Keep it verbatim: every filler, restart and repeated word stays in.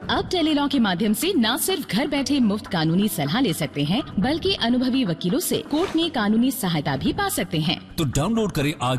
अब टेलीलॉ के माध्यम से न सिर्फ घर बैठे मुफ्त कानूनी सलाह ले सकते हैं, बल्कि अनुभवी वकीलों से कोर्ट में कानूनी सहायता भी पा सकते हैं। तो डाउनलोड करें आज